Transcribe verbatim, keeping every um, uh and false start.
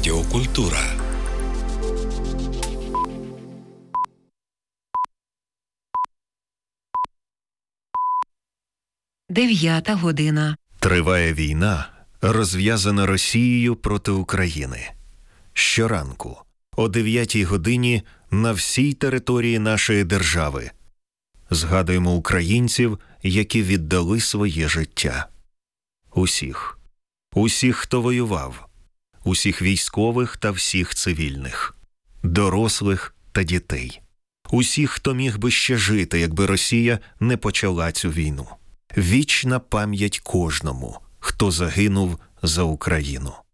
Радіокультура. Дев'ята година. Триває війна, розв'язана Росією проти України. Щоранку, о дев'ятій годині, на всій території нашої держави згадуємо українців, які віддали своє життя. Усіх. Усіх, хто воював. Усіх військових та всіх цивільних. Дорослих та дітей. Усіх, хто міг би ще жити, якби Росія не почала цю війну. Вічна пам'ять кожному, хто загинув за Україну.